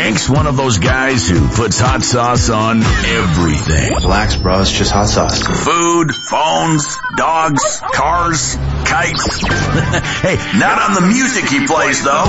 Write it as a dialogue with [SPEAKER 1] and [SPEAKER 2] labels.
[SPEAKER 1] Hank's one of those guys who puts hot sauce on everything.
[SPEAKER 2] Relax, bro. It's just hot sauce.
[SPEAKER 1] Food, phones, dogs, cars, kites. Hey, not on the music he plays, though.